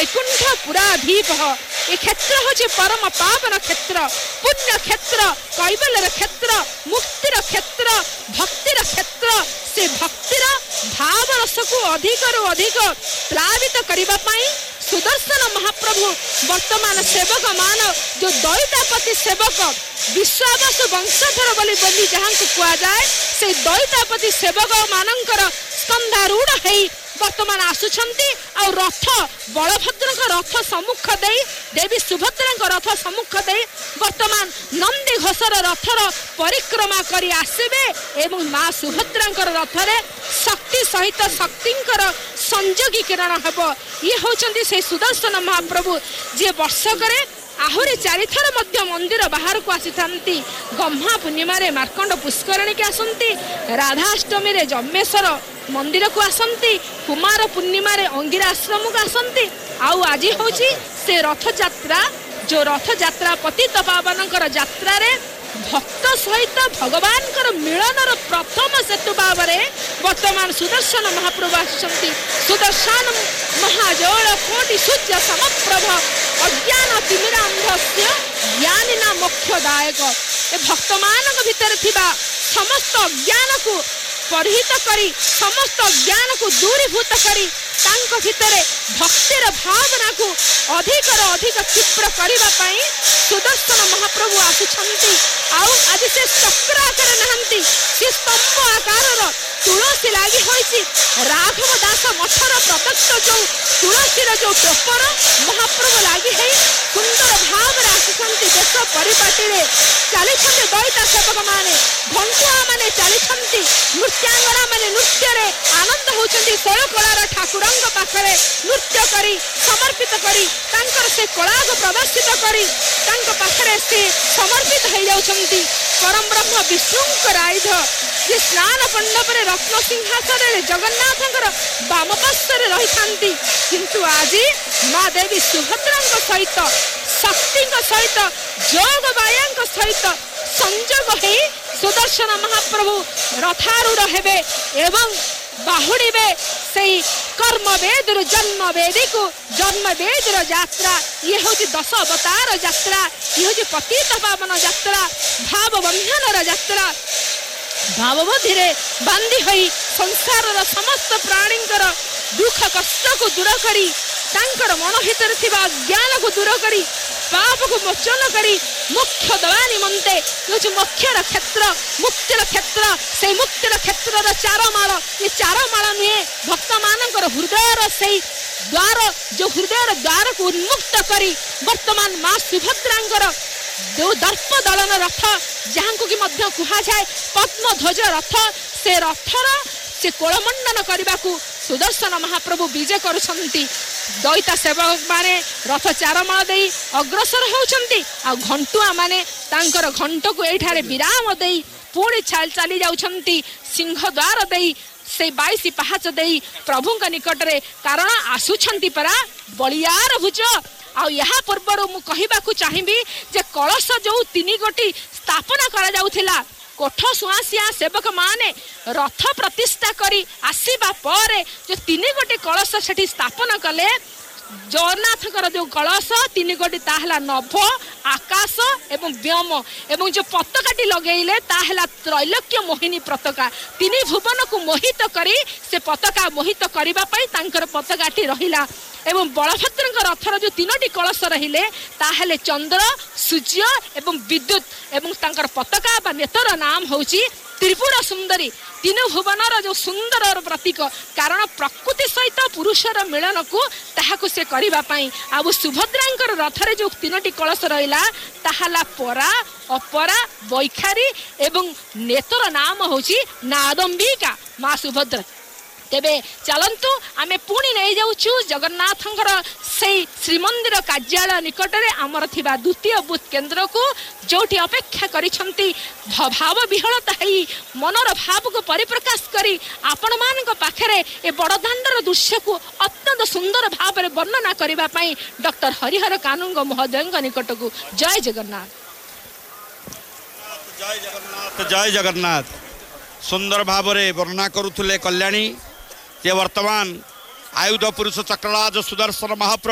वैकुंठपुराधीप ये क्षेत्र हूँ परम पावन क्षेत्र पुण्य क्षेत्र कैवल्यर क्षेत्र मुक्तिर क्षेत्र भक्तिर क्षेत्र से भक्तिर भाव रस को अधिक अधिक प्लावित करने सुदर्शन महाप्रभु वर्तमान सेवक मान जो दैतापति सेवक विश्वास वंशधर बोली जहाँ को कह जाए से दैतापति सेवक मानकर स्कंधारूढ़ है वर्तमान आसुछंती और रथ बलभद्र रथ सम्मुख दे देवी सुभद्रा रथ सम्मुख दे वर्तमान नंदी घोषर रथर परिक्रमा करी आसबे एवं माँ सुभद्रा रथरे शक्ति सहित शक्तिंकर संयोगी किरण हेब ये होचंती से सुदर्शन महाप्रभु जे वर्षकरे आहुरी चारिथर मध्य मंदिर बाहर को आसी थांती गम्हा पूर्णिमा रे मार्कंड पुष्करणी के आसंती राधाष्टमी रे जम्मेश्वर मंदिर को आसंती कुमार पूर्णिमा रे अंगिरा आश्रम को आसंती आउ आज होची से रथ यात्रा जो रथ यात्रा पतित पावनकर यात्रा रे भक्त सहित भगवान मिलनर प्रथम सेतु भाव में वर्तमान सुदर्शन महाप्रभु आसंती सुदर्शन महाजोड़ कोटि सूर्य समप्रभ अज्ञान तिमिरांधस्य ज्ञानिना मोक्षदायक ए भक्तमान भितर थिबा समस्त अज्ञान को परिहित करी समस्त ज्ञान को दूरीभूत करी तांको भितरे भक्तिर भावना को अधिक अधिक तीव्र करबा पई सुदर्शन महाप्रभु आसुछंती आउ आज से चक्र आकार नहंती से स्तंभ आकार तुलसी लागी होईची राघव दास मठर प्रदत्त जो तुलसी जो टोपर महाप्रभु लागी है सुंदर भाव आसुछंती देश परिपाटी रे चली छंती दैता सेवक माने घंटुआ माने चली छंती नृत्यांगना माने नृत्य रे आनंद होचंती शैलकलार ठाकुरंग पाखरे नृत्य करी समर्पित करी तांकर से कला को प्रदर्शित करी तांक पाखरे से समर्पित हो जाउछंती परम ब्रह्म विष्णुंकर आयुध जे स्नान मंडप रे रत्न सिंहासन रे जगन्नाथंकर वाम पार्श्व रही थांती किंतु आज माँ देवी सुभद्रा सहित शक्ति सहित जोग बायांक सहित संजोग है सुदर्शन महाप्रभु रथारूढ़ हेबे एवं बाहुड़े से कर्म वेद जन्म वेदी को जन्म वेद यात्रा ये हूँ 10 अवतार यात्रा ये हूँ पतित पावन यात्रा भाव बंधन यात्रा भावबुद्धि बांधी हुई संसार समस्त प्राणी दुख कष्ट को दूर करी तांकर मन भीतर थिबा ज्ञान को दूर करी पाप को मोचन करी मुख्य दवा निमंते जो मुख्यर क्षेत्र मुक्तिर क्षेत्र से मुक्तिर क्षेत्र चारमाल ये चारमाल नुहे भक्त मानकर हृदय से द्वार जो हृदय द्वार को उन्मुक्त करी वर्तमान माँ सुभद्रांकर जो दर्प दलन रथ जहाँ को कि मध्य कहा जाए पद्म ध्वज रथ से रथर से कोलमंडन करने को सुदर्शन महाप्रभु विजय करुछंती दैता सेवक माने रथ चारमाल दे अग्रसर होउछंती आ घंटुआ माने तांकर घंट को एठारे विराम दे पुणी चली जाउछंती सिंह द्वार दे से 22 पहाच दे प्रभु निकट रे कारण आसुछंती परा बलियार भुज आ यहाँ पूर्वर मु कहबाकू चाहिबी जे कलश जो 3 गोटी स्थापना करा जाउथिला कोठ सुआसिया सेवक माने रथ प्रतिष्ठा करी आसीबा परे जो 3 गोटी कलश सेठी स्थापना कले जगन्नाथकर जो कलश 3 गोटी ताहला नभ आकाश एवं व्योम एवं जो पताकाटी लगेले ताहला त्रैलोक्य मोहिनी पताका 3 भुवन को मोहित करी से पताका मोहित करिबा पई तांकर पताकाटी रहिला एवं बलभद्र रथर जो 3टी कलश रहिले ताहले चंद्र सूर्य एवं विद्युत एवं तांकर पताका बा नेतर नाम होची त्रिपुर सुंदरी 3 भुवनर जो सुंदर प्रतीक कारण प्रकृति सहित पुरुषर मिलन को ताहाकु से करिबा पई आ सुभद्रांकर रथरे जो 3टी कलश रहिला ताहला परा अपरा बैखारी एवं नेतर नाम होची नादंबिका माँ सुभद्रा तेबे चलंतु आमे पुणी नहीं जाउछु जगन्नाथंकर से श्रीमंदिर कार्यालय निकट रे आमर थिबा द्वितीय बुथ केंद्र को जोठी अपेक्षा करिसंती भाव विहलता है मनर भाव को परिप्रकाश करी आपण मानक पाखरे ए बड़दांडर दृश्य को अत्यंत सुंदर भाव में वर्णना करबा पई डॉक्टर हरिहर कानुंग महोदय निकट को जय जगन्नाथ जय जगन्नाथ जय जगन्नाथ सुंदर भाव में वर्णना करुले कल्याणी जे वर्तमान आयुध पुरुष चक्रराज सुदर्शन महाप्रभु